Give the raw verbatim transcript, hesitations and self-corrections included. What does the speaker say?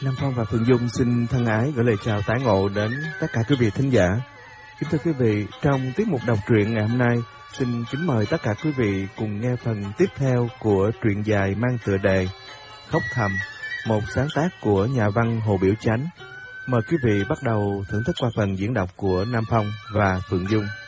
Nam Phong và Phượng Dung xin thân ái gửi lời chào tái ngộ đến tất cả quý vị thính giả. Kính thưa quý vị, trong tiết mục đọc truyện ngày hôm nay, xin kính mời tất cả quý vị cùng nghe phần tiếp theo của truyện dài mang tựa đề Khóc Thầm, một sáng tác của nhà văn Hồ Biểu Chánh. Mời quý vị bắt đầu thưởng thức qua phần diễn đọc của Nam Phong và Phượng Dung.